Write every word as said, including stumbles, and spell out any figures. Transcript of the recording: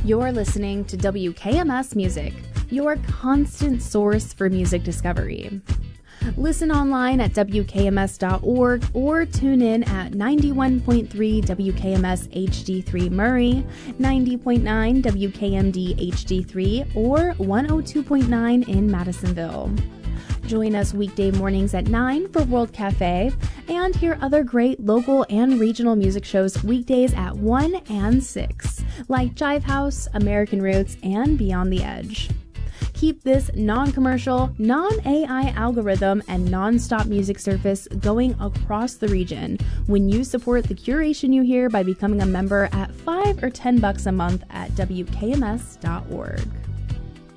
You're listening to W K M S Music, your constant source for music discovery. Listen online at W K M S dot org or tune in at ninety-one point three W K M S H D three Murray, ninety point nine W K M D H D three, or one oh two point nine in Madisonville. Join us weekday mornings at nine for World Cafe, and hear other great local and regional music shows weekdays at one and six, like Jive House, American Roots, and Beyond the Edge. Keep this non-commercial, non-A I algorithm and non-stop music service going across the region when you support the curation you hear by becoming a member at five or ten bucks a month at W K M S dot org.